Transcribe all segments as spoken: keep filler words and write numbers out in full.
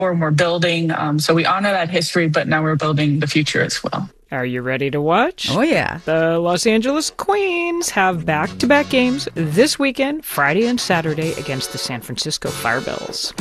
and we're building. Um, so we honor that history, but now we're building the future as well. Are you ready to watch? Oh, yeah. The Los Angeles Queens have back-to-back games this weekend, Friday and Saturday, against the San Francisco Firebells.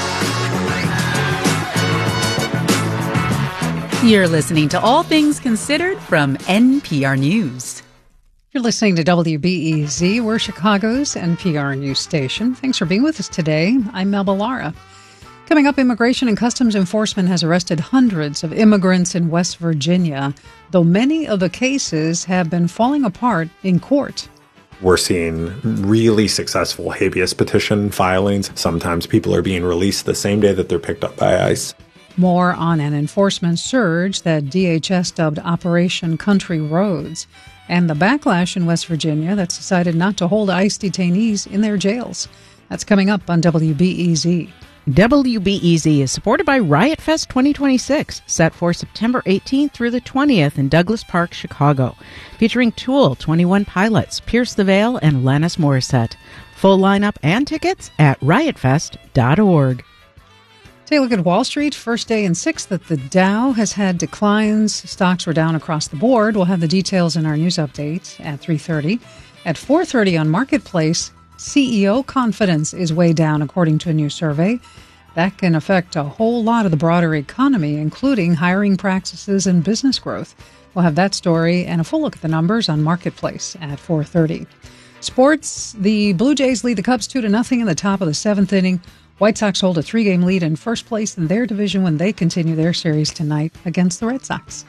You're listening to All Things Considered from N P R News. You're listening to W B E Z. We're Chicago's N P R News station. Thanks for being with us today. I'm Melba Lara. Coming up, Immigration and Customs Enforcement has arrested hundreds of immigrants in West Virginia, though many of the cases have been falling apart in court. We're seeing really successful habeas petition filings. Sometimes people are being released the same day that they're picked up by ICE. More on an enforcement surge that D H S dubbed Operation Country Roads, and the backlash in West Virginia that's decided not to hold ICE detainees in their jails. That's coming up on W B E Z. W B E Z is supported by Riot Fest twenty twenty-six, set for September eighteenth through the twentieth in Douglas Park, Chicago, featuring Tool, twenty-one Pilots, Pierce the Veil, and Alanis Morissette. Full lineup and tickets at riot fest dot org. Take a look at Wall Street. First day in six that the Dow has had declines. Stocks were down across the board. We'll have the details in our news update at three thirty. At four thirty on Marketplace, C E O confidence is way down, according to a new survey. That can affect a whole lot of the broader economy, including hiring practices and business growth. We'll have that story and a full look at the numbers on Marketplace at four thirty. Sports, the Blue Jays lead the Cubs two to nothing in the top of the seventh inning. White Sox hold a three-game lead in first place in their division when they continue their series tonight against the Red Sox.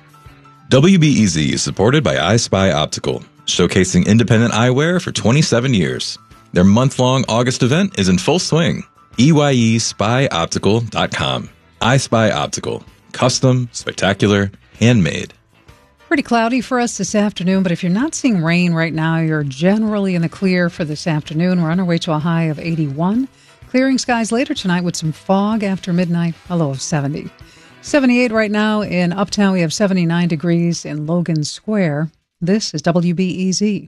W B E Z is supported by iSpy Optical, showcasing independent eyewear for twenty-seven years. Their month-long August event is in full swing. E Y E spy optical dot com. iSpy Optical. Custom, spectacular, handmade. Pretty cloudy for us this afternoon, but if you're not seeing rain right now, you're generally in the clear for this afternoon. We're on our way to a high of eighty-one. Clearing skies later tonight with some fog after midnight, a low of seventy. seventy-eight right now in Uptown. We have seventy-nine degrees in Logan Square. This is W B E Z.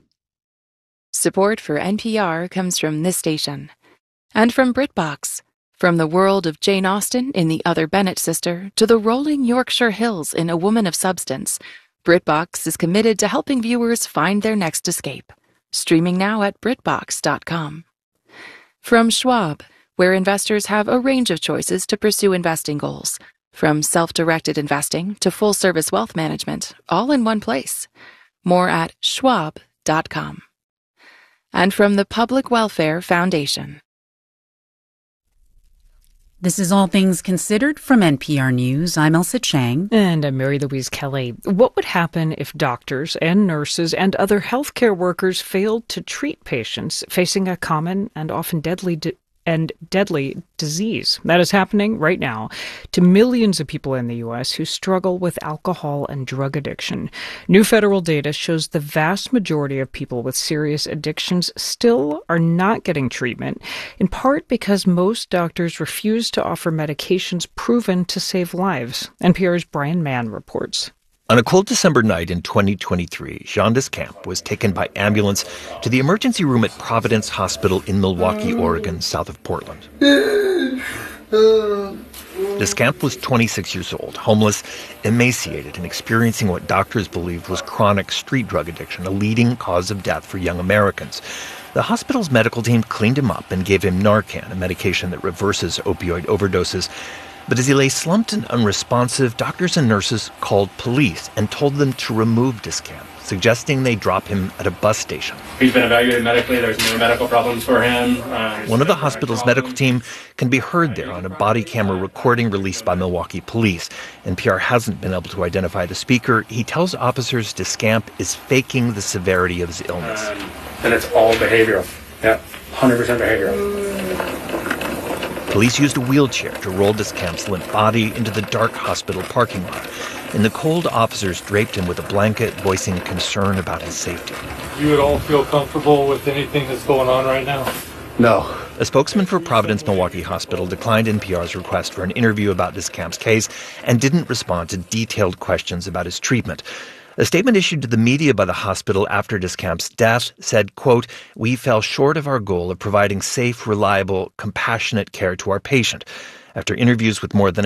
Support for N P R comes from this station. And from BritBox. From the world of Jane Austen in The Other Bennett Sister to the rolling Yorkshire Hills in A Woman of Substance, BritBox is committed to helping viewers find their next escape. Streaming now at brit box dot com. From Schwab, where investors have a range of choices to pursue investing goals. From self-directed investing to full-service wealth management, all in one place. More at schwab dot com. And from the Public Welfare Foundation. This is All Things Considered from N P R News. I'm Elsa Chang. And I'm Mary Louise Kelly. What would happen if doctors and nurses and other healthcare workers failed to treat patients facing a common and often deadly di- and deadly disease that is happening right now to millions of people in the U S who struggle with alcohol and drug addiction? New federal data shows the vast majority of people with serious addictions still are not getting treatment, in part because most doctors refuse to offer medications proven to save lives. N P R's Brian Mann reports. On a cold December night in twenty twenty-three, Jean Descamps was taken by ambulance to the emergency room at Providence Hospital in Milwaukie, Oregon, south of Portland. Descamps was twenty-six years old, homeless, emaciated, and experiencing what doctors believed was chronic street drug addiction, a leading cause of death for young Americans. The hospital's medical team cleaned him up and gave him Narcan, a medication that reverses opioid overdoses. But as he lay slumped and unresponsive, doctors and nurses called police and told them to remove Descamps, suggesting they drop him at a bus station. He's been evaluated medically. There's no medical problems for him. Uh, One of the hospital's medical team can be heard there on a body camera recording released by Milwaukee police. N P R hasn't been able to identify the speaker. He tells officers Descamps is faking the severity of his illness. Um, and it's all behavioral. Yeah, one hundred percent behavioral. Police used a wheelchair to roll Descamps' limp body into the dark hospital parking lot. In the cold, officers draped him with a blanket, voicing concern about his safety. You would all feel comfortable with anything that's going on right now? No. A spokesman for Providence Milwaukie Hospital declined N P R's request for an interview about Descamps' case and didn't respond to detailed questions about his treatment. A statement issued to the media by the hospital after Descamps' death said, quote, "We fell short of our goal of providing safe, reliable, compassionate care to our patient." After interviews with more than